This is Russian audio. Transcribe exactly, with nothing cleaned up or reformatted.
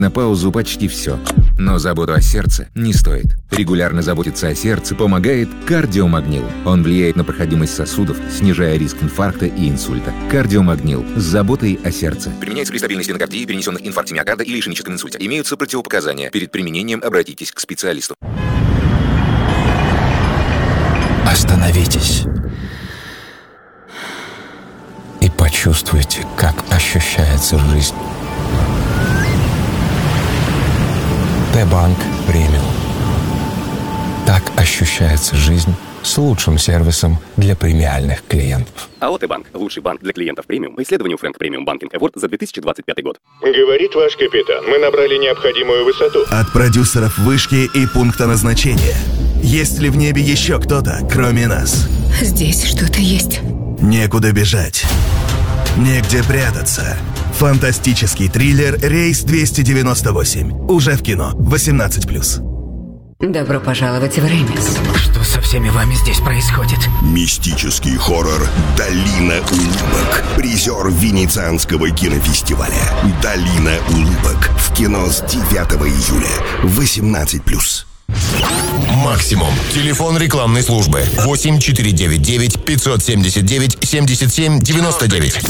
На паузу почти все. Но заботу о сердце не стоит. Регулярно заботиться о сердце помогает кардиомагнил. Он влияет на проходимость сосудов, снижая риск инфаркта и инсульта. Кардиомагнил с заботой о сердце. Применяется при стабильной стенокардии, перенесенных инфаркте миокарда или ишемическом инсульте. Имеются противопоказания. Перед применением обратитесь к специалисту. Остановитесь и почувствуйте, как ощущается жизнь. Т-банк премиум. Так ощущается жизнь с лучшим сервисом для премиальных клиентов. АО Т-банк – лучший банк для клиентов премиум по исследованию Frank Premium Banking Award за две тысячи двадцать пятый год. Говорит ваш капитан, мы набрали необходимую высоту. От продюсеров вышки и пункта назначения. Есть ли в небе еще кто-то, кроме нас? Здесь что-то есть. Некуда бежать. Негде прятаться. Фантастический триллер «Рейс двести девяносто восемь». Уже в кино. восемнадцать плюс. Добро пожаловать в Ремис. Что со всеми вами здесь происходит? Мистический хоррор «Долина улыбок». Призер Венецианского кинофестиваля. «Долина улыбок». В кино с девятого июля. восемнадцать плюс. Максимум. Телефон рекламной службы. восемь четыре девять девять пятьсот семьдесят девять семьдесят семь девяносто девять.